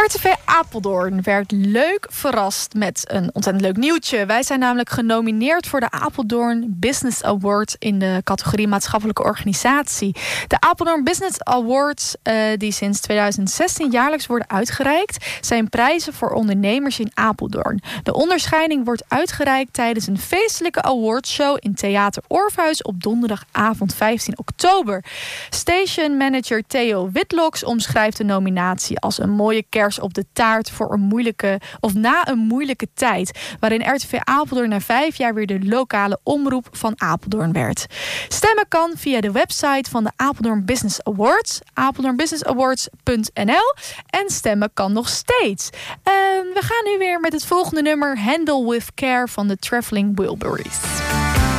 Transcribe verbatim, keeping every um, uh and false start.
R T V Apeldoorn werd leuk verrast met een ontzettend leuk nieuwtje. Wij zijn namelijk genomineerd voor de Apeldoorn Business Award in de categorie maatschappelijke organisatie. De Apeldoorn Business Awards, uh, die sinds tweeduizend zestien jaarlijks worden uitgereikt, zijn prijzen voor ondernemers in Apeldoorn. De onderscheiding wordt uitgereikt tijdens een feestelijke awardshow in Theater Orpheus op donderdagavond vijftien oktober. Station manager Theo Witloks omschrijft de nominatie als een mooie kers op de taart voor een moeilijke of na een moeilijke tijd, waarin R T V Apeldoorn na vijf jaar weer de lokale omroep van Apeldoorn werd. Stemmen kan via de website van de Apeldoorn Business Awards, apeldoorn business awards punt n l, en stemmen kan nog steeds. Uh, we gaan nu weer met het volgende nummer, Handle with Care van de Traveling Wilburys.